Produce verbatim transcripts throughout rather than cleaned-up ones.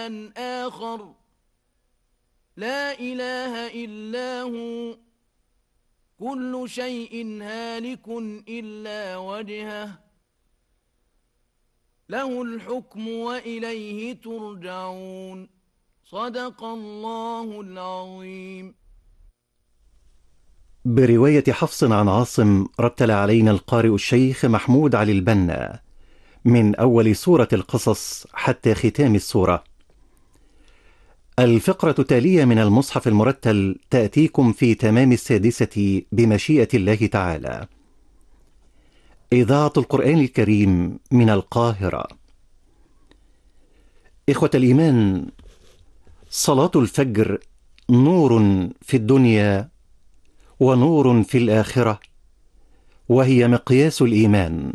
آخر لا إله إلا هو كل شيء هالك إلا وجهه له الحكم وإليه ترجعون. صدق الله العظيم. برواية حفص عن عاصم رتل علينا القارئ الشيخ محمود علي البنا من أول سورة القصص حتى ختام السورة. الفقرة التالية من المصحف المرتل تأتيكم في تمام السادسة بمشيئة الله تعالى. إذاعة القرآن الكريم من القاهرة. إخوة الإيمان، صلاة الفجر نور في الدنيا ونور في الآخرة، وهي مقياس الإيمان.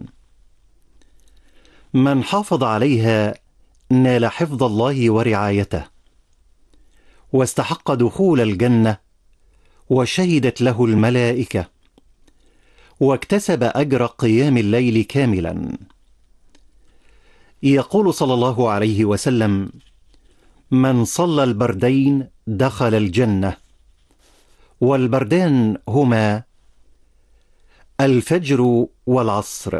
من حافظ عليها نال حفظ الله ورعايته، واستحق دخول الجنة، وشهدت له الملائكة، واكتسب أجر قيام الليل كاملا. يقول صلى الله عليه وسلم: من صلى البردين دخل الجنة، والبردان هما الفجر والعصر.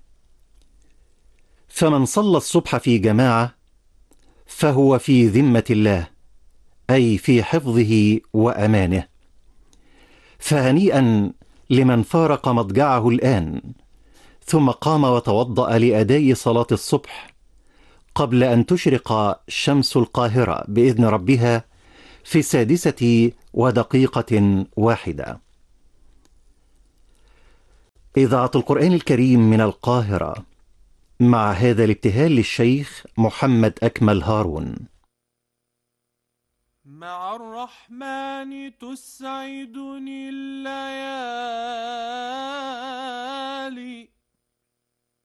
فمن صلى الصبح في جماعة فهو في ذمة الله، أي في حفظه وأمانه. فهنيئا لمن فارق مضجعه الآن ثم قام وتوضأ لأداء صلاة الصبح قبل أن تشرق شمس القاهرة بإذن ربها في السادسة ودقيقة واحدة. إذاعة القرآن الكريم من القاهرة، مع هذا الابتهال للشيخ محمد أكمل هارون. مع الرحمن تسعدني الليالي